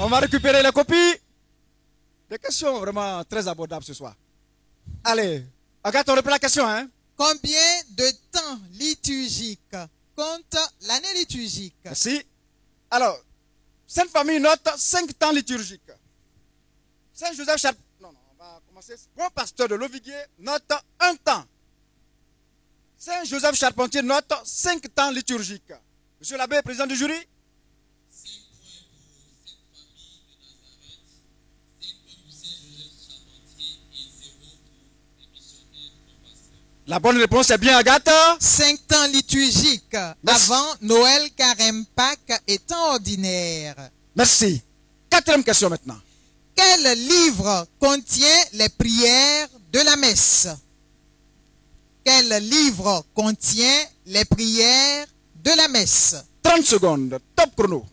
On va récupérer les copies. Des questions vraiment très abordables ce soir. Allez, Agathe, on reprend la question, hein? Combien de temps liturgique compte l'année liturgique? Merci. Alors, Sainte Famille note 5 temps liturgiques. Saint Joseph Charpentier, non, on va commencer. Bon pasteur de Loviguier note 1 temps. Saint Joseph Charpentier note 5 temps liturgiques. Monsieur l'abbé, président du jury. 5 points pour cette famille de Nazareth, 5 points pour Saint Joseph Charpentier et 0 pour les missionnaires bon pasteur. La bonne réponse est bien, Agathe. 5 temps liturgiques avant Noël, Carême, Pâques et temps ordinaire. Merci. 4e question maintenant. Quel livre contient les prières de la messe? Quel livre contient les prières de la messe? 30 secondes. Top chrono.